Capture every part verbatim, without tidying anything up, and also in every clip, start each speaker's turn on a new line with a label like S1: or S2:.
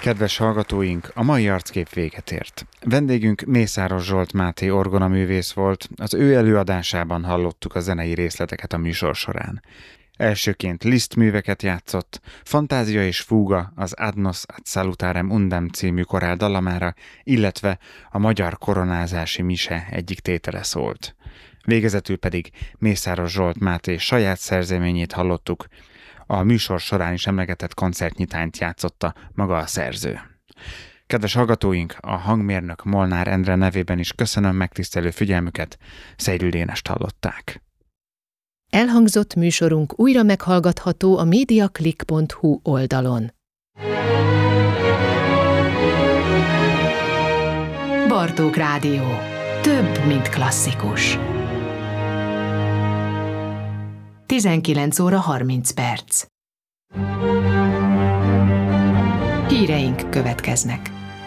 S1: Kedves hallgatóink, a mai arckép véget ért. Vendégünk Mészáros Zsolt Máté orgonaművész volt, az ő előadásában hallottuk a zenei részleteket a műsor során. Elsőként Liszt műveket játszott, Fantázia és Fúga az Ad nos ad salutarem undem című korál dalamára, illetve a magyar koronázási mise egyik tétele szólt. Végezetül pedig Mészáros Zsolt Máté saját szerzeményét hallottuk, a műsor során is emlegetett koncertnyitányt játszotta maga a szerző. Kedves hallgatóink, a hangmérnök Molnár Endre nevében is köszönöm megtisztelő figyelmüket, Szejlő Dénest hallották.
S2: Elhangzott műsorunk újra meghallgatható a mediaclick pont hu oldalon. Bartók Rádió. Több, mint klasszikus. tizenkilenc óra harminc perc. Híreink következnek.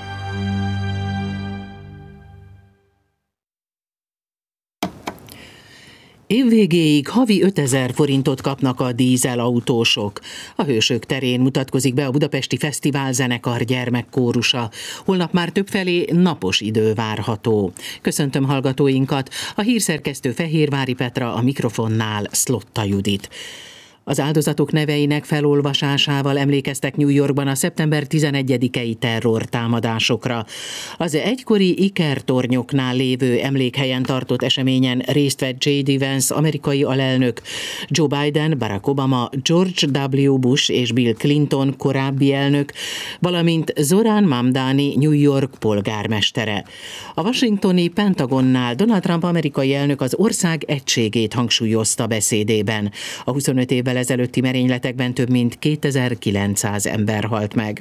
S3: Évvégéig havi ötezer forintot kapnak a dízelautósok. A Hősök terén mutatkozik be a Budapesti Fesztivál zenekar gyermekkórusa. Holnap már többfelé napos idő várható. Köszöntöm hallgatóinkat, a hírszerkesztő Fehérvári Petra, a mikrofonnál Szlotta Judit. Az áldozatok neveinek felolvasásával emlékeztek New Yorkban a szeptember tizenegyedikei terrortámadásokra. Az egykori Iker-tornyoknál lévő emlékhelyen tartott eseményen részt vett jé dé Vance amerikai alelnök, Joe Biden, Barack Obama, George W. Bush és Bill Clinton korábbi elnök, valamint Zoran Mamdani New York polgármestere. A washingtoni Pentagonnál Donald Trump amerikai elnök az ország egységét hangsúlyozta beszédében. A huszonöt évvel ezelőtti merényletekben több mint kétezer-kilencszáz ember halt meg.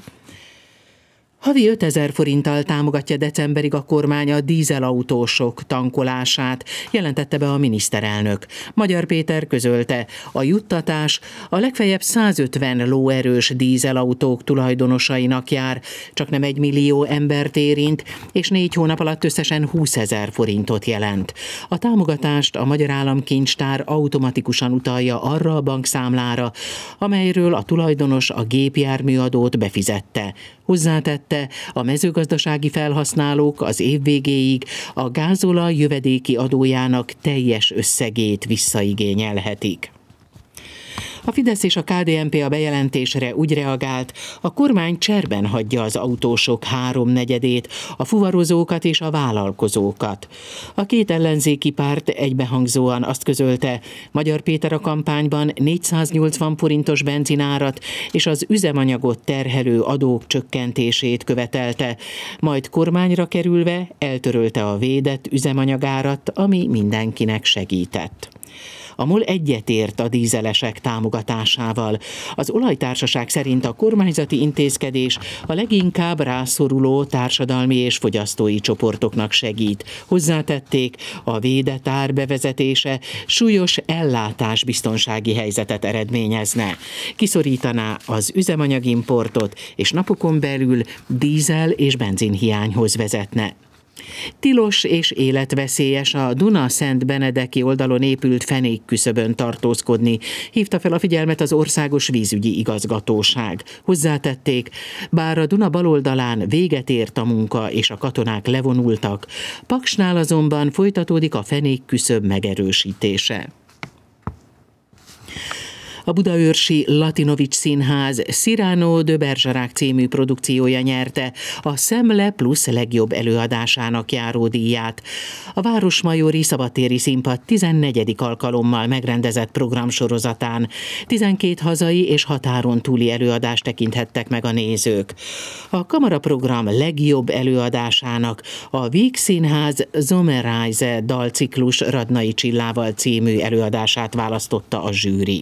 S3: Havi ötezer forinttal támogatja decemberig a kormány a dízelautósok tankolását, jelentette be a miniszterelnök. Magyar Péter közölte, a juttatás a legfeljebb százötven lóerős dízelautók tulajdonosainak jár, csak nem egy millió embert érint, és négy hónap alatt összesen húszezer forintot jelent. A támogatást a Magyar Államkincstár automatikusan utalja arra a bankszámlára, amelyről a tulajdonos a gépjárműadót befizette. Hozzátette, a mezőgazdasági felhasználók az év végéig a gázolaj jövedéki adójának teljes összegét visszaigényelhetik. A Fidesz és a ká dé en pé a bejelentésre úgy reagált, a kormány cserben hagyja az autósok háromnegyedét, a fuvarozókat és a vállalkozókat. A két ellenzéki párt egybehangzóan azt közölte, Magyar Péter a kampányban négyszáznyolcvan forintos benzinárat és az üzemanyagot terhelő adók csökkentését követelte, majd kormányra kerülve eltörölte a védett üzemanyagárat, ami mindenkinek segített. A MOL egyetért a dízelesek támogatásával. Az olajtársaság szerint a kormányzati intézkedés a leginkább rászoruló társadalmi és fogyasztói csoportoknak segít. Hozzátették, a védett ár bevezetése súlyos ellátásbiztonsági helyzetet eredményezne. Kiszorítaná az üzemanyagimportot, és napokon belül dízel és benzinhiányhoz vezetne. Tilos és életveszélyes a Duna-Szent-Benedeki oldalon épült fenékküszöbön tartózkodni, hívta fel a figyelmet az Országos Vízügyi Igazgatóság. Hozzátették, bár a Duna baloldalán véget ért a munka és a katonák levonultak, Paksnál azonban folytatódik a fenékküszöb megerősítése. A budaörsi Latinovics Színház Cyrano de Bergerac című produkciója nyerte a Szemle Plus legjobb előadásának járó díját. A Városmajori Szabadtéri Színpad tizennegyedik alkalommal megrendezett programsorozatán tizenkét hazai és határon túli előadást tekinthettek meg a nézők. A kamaraprogram legjobb előadásának a Víg Színház Sommerreise dalciklus Radnai Csillával című előadását választotta a zsűri.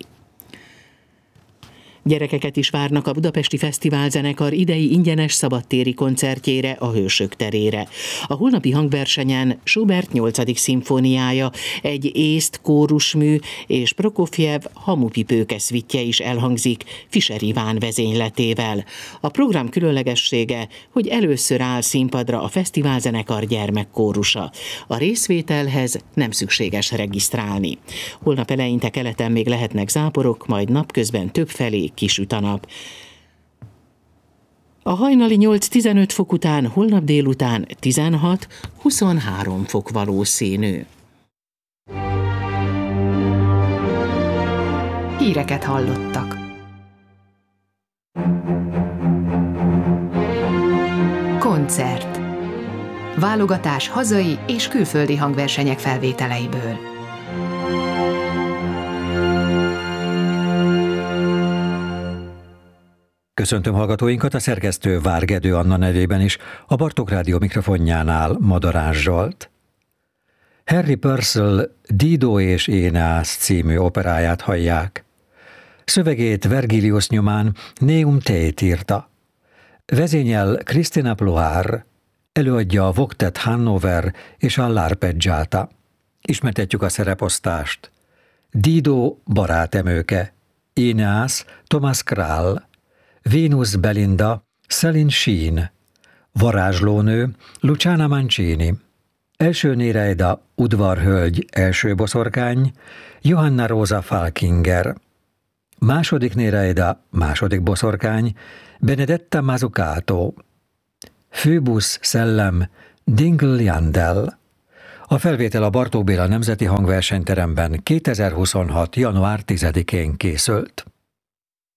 S3: Gyerekeket is várnak a Budapesti Fesztivál zenekar idei ingyenes szabadtéri koncertjére, a Hősök terére. A holnapi hangversenyen Schubert nyolcadik szimfóniája, egy észt kórusmű és Prokofjev hamupipőke szvittje is elhangzik Fischer Iván vezényletével. A program különlegessége, hogy először áll színpadra a fesztivál zenekar gyermekkórusa. A részvételhez nem szükséges regisztrálni. Holnap eleinte keleten még lehetnek záporok, majd napközben többfelé kisüt a nap. A hajnali nyolc-tizenöt fok után holnap délután tizenhat-huszonhárom fok valószínű.
S2: Híreket hallottak. Koncert. Válogatás hazai és külföldi hangversenyek felvételeiből.
S4: Köszöntöm hallgatóinkat, a szerkesztő Várgedő Anna nevében is, a Bartók Rádió mikrofonjánál Madarás Zsolt. Harry Purcell Dido és Éneász című operáját hallják. Szövegét Vergilius nyomán Neum Tate írta. Vezényel Christina Ploár, előadja a Voktet Hannover és a L'Arpeggiata. Ismertetjük a szereposztást. Dido barátemőke, Éneász Thomas Král, Venus Belinda Celine Sheen, varázslónő Luciana Mancini, első Néreida udvarhölgy első boszorkány Johanna Rosa Falkinger, második Néreida második boszorkány Benedetta Mazzucato, főbusz szellem Dingle Jandel. A felvétel a Bartók Béla Nemzeti Hangversenyteremben kétezer-huszonhat. január tizedikén készült.